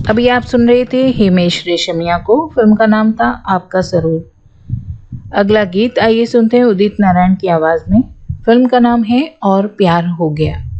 अभी आप सुन रहे थे हिमेश रेशमिया को, फिल्म का नाम था आपका सरूर। अगला गीत आइए सुनते हैं उदित नारायण की आवाज में। फिल्म का नाम है और प्यार हो गया।